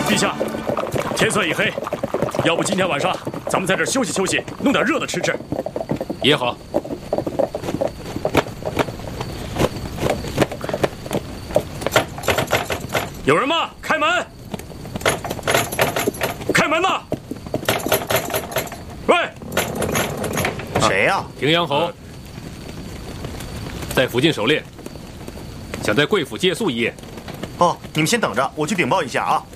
陛下，天色已黑，要不今天晚上咱们在这儿休息休息，弄点热的吃吃。 也好。 有人吗？开门！开门呐！喂， 谁呀？ 平阳侯在附近狩猎，想在贵府借宿一夜。 哦，你们先等着，我去禀报一下啊。